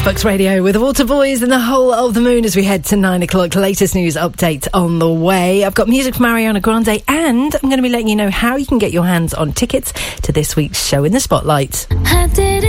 Bucks Radio with the Water Boys and the Whole of the Moon as we head to 9 o'clock. Latest news update on the way. I've got music from Ariana Grande, and I'm going to be letting you know how you can get your hands on tickets to this week's show in the Spotlight.